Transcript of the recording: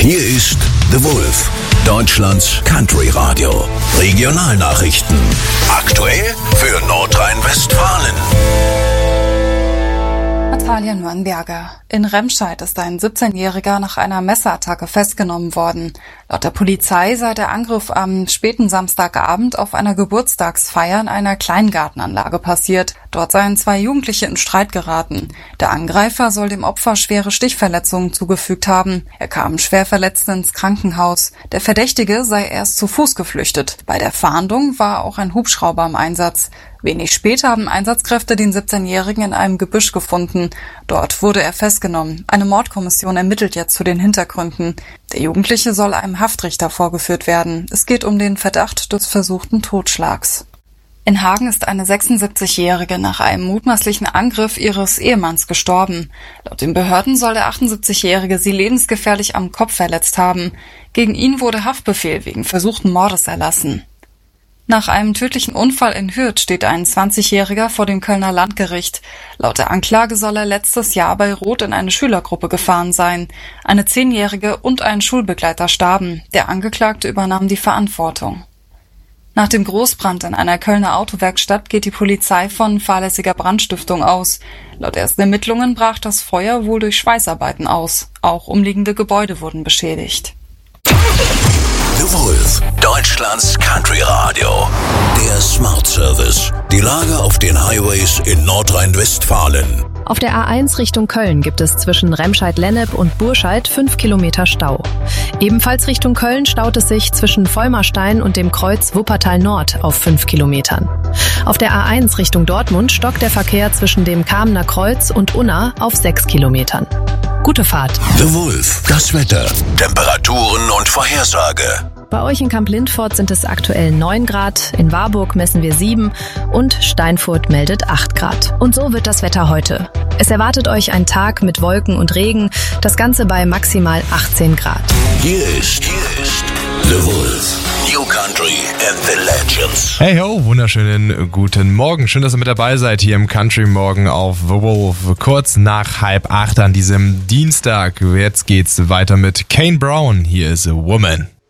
Hier ist The Wolf, Deutschlands Country Radio. Regionalnachrichten. Aktuell für Nordrhein-Westfalen. Natalia Nürnberger. In Remscheid ist ein 17-Jähriger nach einer Messerattacke festgenommen worden. Laut der Polizei sei der Angriff am späten Samstagabend auf einer Geburtstagsfeier in einer Kleingartenanlage passiert. Dort seien 2 Jugendliche in Streit geraten. Der Angreifer soll dem Opfer schwere Stichverletzungen zugefügt haben. Er kam schwer verletzt ins Krankenhaus. Der Verdächtige sei erst zu Fuß geflüchtet. Bei der Fahndung war auch ein Hubschrauber im Einsatz. Wenig später haben Einsatzkräfte den 17-Jährigen in einem Gebüsch gefunden. Dort wurde er festgenommen. Eine Mordkommission ermittelt jetzt zu den Hintergründen. Der Jugendliche soll einem Haftrichter vorgeführt werden. Es geht um den Verdacht des versuchten Totschlags. In Hagen ist eine 76-Jährige nach einem mutmaßlichen Angriff ihres Ehemanns gestorben. Laut den Behörden soll der 78-Jährige sie lebensgefährlich am Kopf verletzt haben. Gegen ihn wurde Haftbefehl wegen versuchten Mordes erlassen. Nach einem tödlichen Unfall in Hürth steht ein 20-Jähriger vor dem Kölner Landgericht. Laut der Anklage soll er letztes Jahr bei Rot in eine Schülergruppe gefahren sein. Eine 10-Jährige und ein Schulbegleiter starben. Der Angeklagte übernahm die Verantwortung. Nach dem Großbrand in einer Kölner Autowerkstatt geht die Polizei von fahrlässiger Brandstiftung aus. Laut ersten Ermittlungen brach das Feuer wohl durch Schweißarbeiten aus. Auch umliegende Gebäude wurden beschädigt. The Wolf, Deutschlands Country Radio. Der Smart Service. Die Lage auf den Highways in Nordrhein-Westfalen. Auf der A1 Richtung Köln gibt es zwischen Remscheid-Lennep und Burscheid 5 Kilometer Stau. Ebenfalls Richtung Köln staut es sich zwischen Vollmerstein und dem Kreuz Wuppertal Nord auf 5 Kilometern. Auf der A1 Richtung Dortmund stockt der Verkehr zwischen dem Kamener Kreuz und Unna auf 6 Kilometern. Gute Fahrt. The Wolf, das Wetter, Temperaturen und Vorhersage. Bei euch in Kamp-Lindfort sind es aktuell 9 Grad, in Warburg messen wir 7 und Steinfurt meldet 8 Grad. Und so wird das Wetter heute. Es erwartet euch ein Tag mit Wolken und Regen, das Ganze bei maximal 18 Grad. Hier ist The Wolf, New Country and the Legends. Hey ho, wunderschönen guten Morgen. Schön, dass ihr mit dabei seid hier im Country Morgen auf The Wolf. Kurz nach 7:30 an diesem Dienstag. Jetzt geht's weiter mit Kane Brown. Hier ist A Woman.